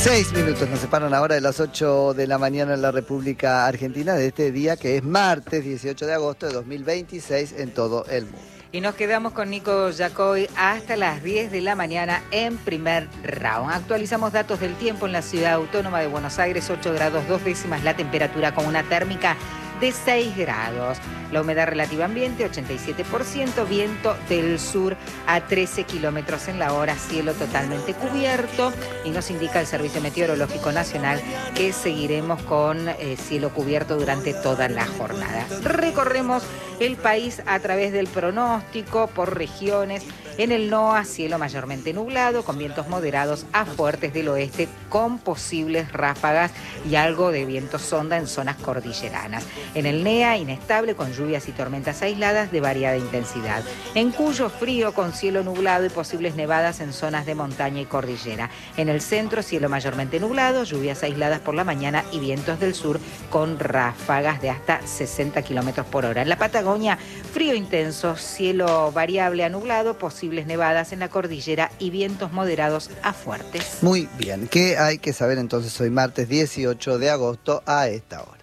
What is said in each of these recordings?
6 minutos nos separan ahora de las 8 de la mañana en la República Argentina de este día que es martes 18 de agosto de 2026 en todo el mundo. Y nos quedamos con Nico Yacoy hasta las 10 de la mañana en primer round. Actualizamos datos del tiempo en la ciudad autónoma de Buenos Aires, 8 grados 2 décimas la temperatura con una térmica de 6 grados. La humedad relativa ambiente, 87%, viento del sur a 13 kilómetros en la hora, cielo totalmente cubierto. Y nos indica el Servicio Meteorológico Nacional que seguiremos con cielo cubierto durante toda la jornada. Recorremos el país a través del pronóstico por regiones. En el NOA, cielo mayormente nublado, con vientos moderados a fuertes del oeste, con posibles ráfagas y algo de viento sonda en zonas cordilleranas. En el NEA, inestable, con lluvias y tormentas aisladas de variada intensidad. En Cuyo, frío, con cielo nublado y posibles nevadas en zonas de montaña y cordillera. En el centro, cielo mayormente nublado, lluvias aisladas por la mañana y vientos del sur con ráfagas de hasta 60 kilómetros por hora. En la Patagonia, frío intenso, cielo variable a nublado, posibles nevadas en la cordillera y vientos moderados a fuertes. Muy bien, ¿qué hay que saber entonces hoy martes 18 de agosto a esta hora?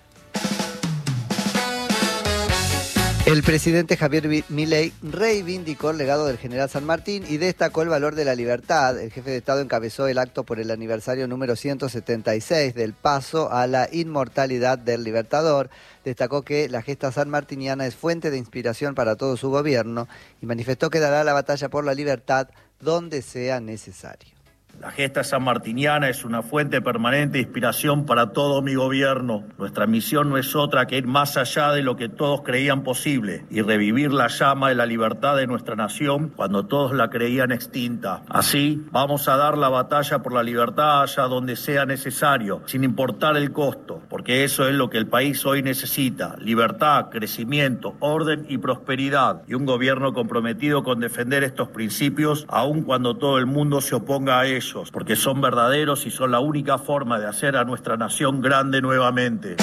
El presidente Javier Milei reivindicó el legado del general San Martín y destacó el valor de la libertad. El jefe de Estado encabezó el acto por el aniversario número 176 del paso a la inmortalidad del Libertador. Destacó que la gesta sanmartiniana es fuente de inspiración para todo su gobierno y manifestó que dará la batalla por la libertad donde sea necesario. La gesta sanmartiniana es una fuente permanente de inspiración para todo mi gobierno. Nuestra misión no es otra que ir más allá de lo que todos creían posible y revivir la llama de la libertad de nuestra nación cuando todos la creían extinta. Así, vamos a dar la batalla por la libertad allá donde sea necesario, sin importar el costo, porque eso es lo que el país hoy necesita: libertad, crecimiento, orden y prosperidad, y un gobierno comprometido con defender estos principios, aun cuando todo el mundo se oponga a ellos, porque son verdaderos y son la única forma de hacer a nuestra nación grande nuevamente.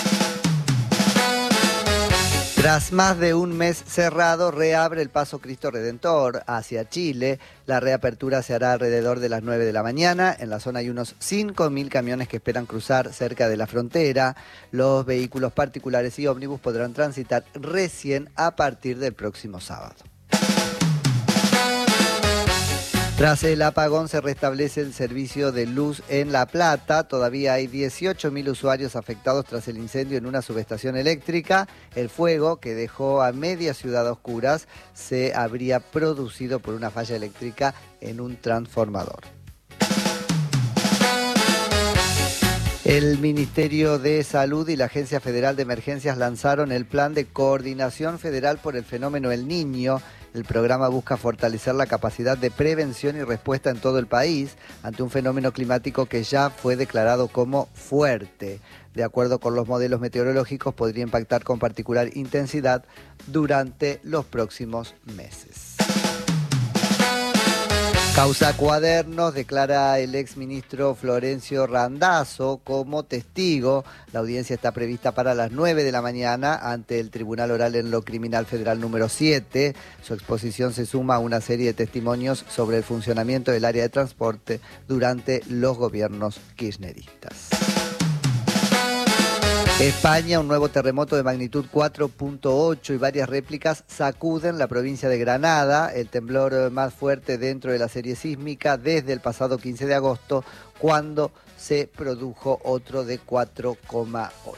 Tras más de un mes cerrado, reabre el Paso Cristo Redentor hacia Chile. La reapertura se hará alrededor de las 9 de la mañana. En la zona hay unos 5.000 camiones que esperan cruzar cerca de la frontera. Los vehículos particulares y ómnibus podrán transitar recién a partir del próximo sábado. Tras el apagón se restablece el servicio de luz en La Plata. Todavía hay 18.000 usuarios afectados tras el incendio en una subestación eléctrica. El fuego, que dejó a media ciudad a oscuras, se habría producido por una falla eléctrica en un transformador. El Ministerio de Salud y la Agencia Federal de Emergencias lanzaron el Plan de Coordinación Federal por el Fenómeno El Niño. El programa busca fortalecer la capacidad de prevención y respuesta en todo el país ante un fenómeno climático que ya fue declarado como fuerte. De acuerdo con los modelos meteorológicos, podría impactar con particular intensidad durante los próximos meses. Causa Cuadernos, declara el exministro Florencio Randazzo como testigo. La audiencia está prevista para las 9 de la mañana ante el Tribunal Oral en lo Criminal Federal número 7. Su exposición se suma a una serie de testimonios sobre el funcionamiento del área de transporte durante los gobiernos kirchneristas. España, un nuevo terremoto de magnitud 4.8 y varias réplicas sacuden la provincia de Granada, el temblor más fuerte dentro de la serie sísmica desde el pasado 15 de agosto, cuando se produjo otro de 4,8.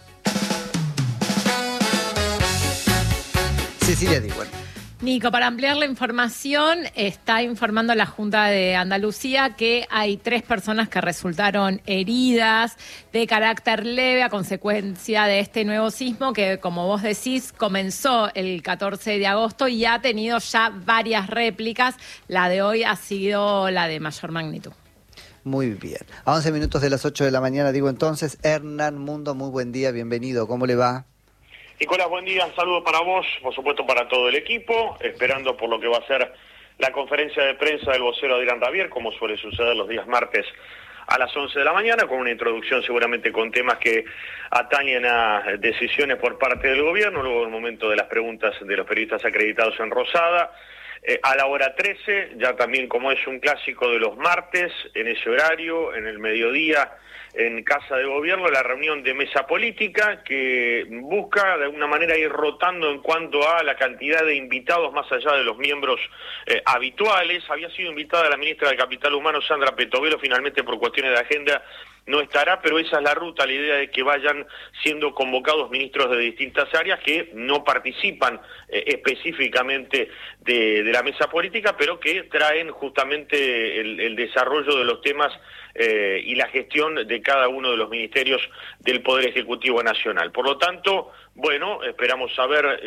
Cecilia Diwan. Nico, para ampliar la información, está informando la Junta de Andalucía que hay 3 personas que resultaron heridas de carácter leve a consecuencia de este nuevo sismo que, como vos decís, comenzó el 14 de agosto y ha tenido ya varias réplicas. La de hoy ha sido la de mayor magnitud. Muy bien. A 11 minutos de las 8 de la mañana, digo entonces, Hernán Mundo, muy buen día, bienvenido. ¿Cómo le va? Nicolás, buen día, un saludo para vos, por supuesto para todo el equipo, esperando por lo que va a ser la conferencia de prensa del vocero Adrián Rabier, como suele suceder los días martes a las 11 de la mañana, con una introducción seguramente con temas que atañen a decisiones por parte del gobierno, luego el momento de las preguntas de los periodistas acreditados en Rosada, A la hora 13, ya también como es un clásico de los martes, en ese horario, en el mediodía, en Casa de Gobierno, la reunión de mesa política que busca de alguna manera ir rotando en cuanto a la cantidad de invitados más allá de los miembros habituales. Había sido invitada la ministra de Capital Humano, Sandra Petovelo, finalmente por cuestiones de agenda no estará, pero esa es la ruta, la idea de que vayan siendo convocados ministros de distintas áreas que no participan específicamente de la mesa política, pero que traen justamente el desarrollo de los temas y la gestión de cada uno de los ministerios del Poder Ejecutivo Nacional. Por lo tanto, bueno, esperamos saber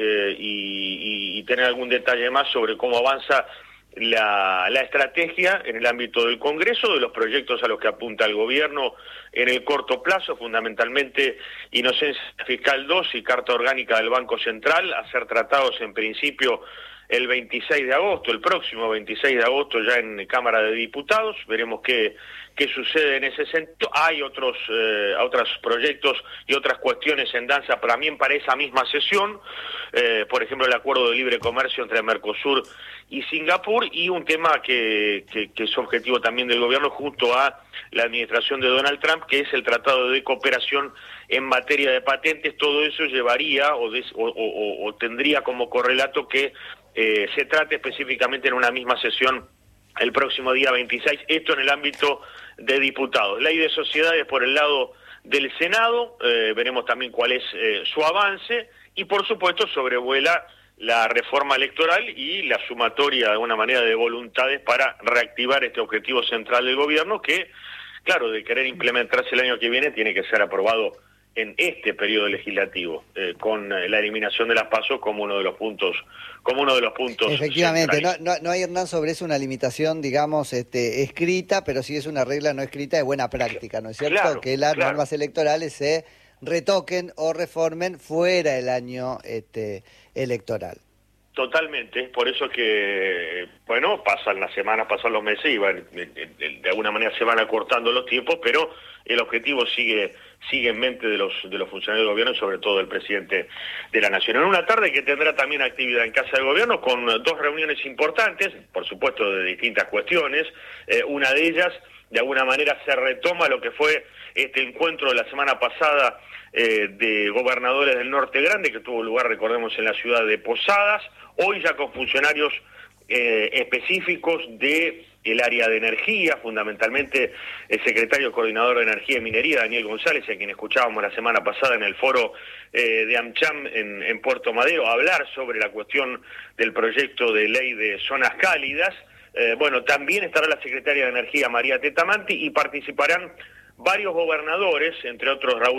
y tener algún detalle más sobre cómo avanza la estrategia en el ámbito del Congreso, de los proyectos a los que apunta el gobierno en el corto plazo, fundamentalmente Inocencia Fiscal 2 y Carta Orgánica del Banco Central, a ser tratados en principio el 26 de agosto, el próximo 26 de agosto ya en Cámara de Diputados. Veremos qué sucede en ese sentido. Hay otros proyectos y otras cuestiones en danza también para esa misma sesión, por ejemplo el acuerdo de libre comercio entre Mercosur y Singapur, y un tema que es objetivo también del gobierno junto a la administración de Donald Trump, que es el tratado de cooperación en materia de patentes. Todo eso llevaría o tendría como correlato que se trate específicamente en una misma sesión el próximo día 26, esto en el ámbito de diputados. Ley de sociedades por el lado del Senado, veremos también cuál es su avance, y por supuesto sobrevuela la reforma electoral y la sumatoria de alguna manera de voluntades para reactivar este objetivo central del gobierno que, claro, de querer implementarse el año que viene, tiene que ser aprobado en este periodo legislativo, con la eliminación de las PASO como uno de los puntos Efectivamente, no hay, Hernán, sobre eso una limitación, digamos, escrita, pero sí es una regla no escrita de buena práctica, ¿no es cierto? Claro, que las normas electorales se retoquen o reformen fuera del año electoral. Totalmente, por eso que, bueno, pasan las semanas, pasan los meses y de alguna manera se van acortando los tiempos, pero el objetivo sigue en mente de los funcionarios del gobierno y sobre todo del presidente de la Nación. En una tarde que tendrá también actividad en Casa de Gobierno con dos reuniones importantes, por supuesto de distintas cuestiones. Una de ellas, de alguna manera, se retoma lo que fue este encuentro de la semana pasada de gobernadores del Norte Grande, que tuvo lugar, recordemos, en la ciudad de Posadas, hoy ya con funcionarios específicos de el área de energía, fundamentalmente el secretario coordinador de Energía y Minería, Daniel González, a quien escuchábamos la semana pasada en el foro de AmCham en Puerto Madero, hablar sobre la cuestión del proyecto de ley de zonas cálidas. Bueno, también estará la secretaria de Energía, María Tetamanti, y participarán varios gobernadores, entre otros Raúl